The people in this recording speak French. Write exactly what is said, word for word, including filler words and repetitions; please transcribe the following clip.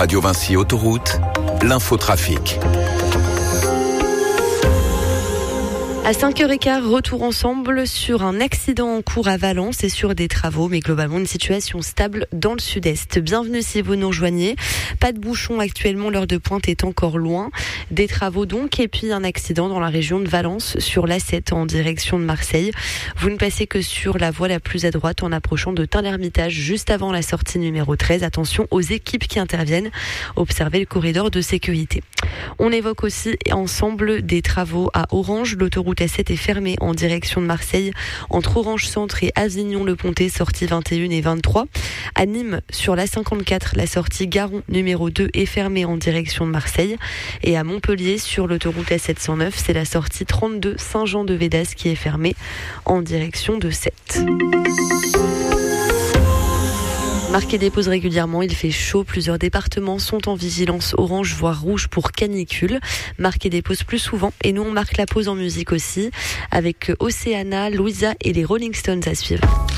Radio Vinci Autoroute, l'infotrafic. À cinq heures quinze, retour ensemble sur un accident en cours à Valence et sur des travaux, mais globalement une situation stable dans le sud-est. Bienvenue si vous nous rejoignez. Pas de bouchon actuellement, l'heure de pointe est encore loin. Des travaux donc, et puis un accident dans la région de Valence sur l'A sept en direction de Marseille. Vous ne passez que sur la voie la plus à droite en approchant de Tain-l'Hermitage, juste avant la sortie numéro treize. Attention aux équipes qui interviennent. Observez le corridor de sécurité. On évoque aussi ensemble des travaux à Orange. L'autoroute A sept est fermée en direction de Marseille entre Orange Centre et Avignon-le-Pontet, sortie vingt et une et vingt-trois. À Nîmes, sur l'A cinquante-quatre, la sortie Garon numéro deux est fermée en direction de Marseille. Et à Montpellier, sur l'autoroute A sept cent neuf, c'est la sortie trente-deux Saint-Jean-de-Védas qui est fermée en direction de Sète. Marquez des pauses régulièrement, il fait chaud. Plusieurs départements sont en vigilance orange voire rouge pour canicule. Marquez des pauses plus souvent et nous on marque la pause en musique aussi avec Océana, Louisa et les Rolling Stones à suivre.